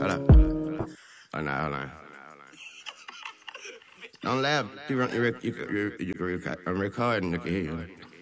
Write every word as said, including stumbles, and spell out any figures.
Hold up. Hold on, hold on. Don't laugh. You, you, you, you, you, you, I'm recording. You can hear you.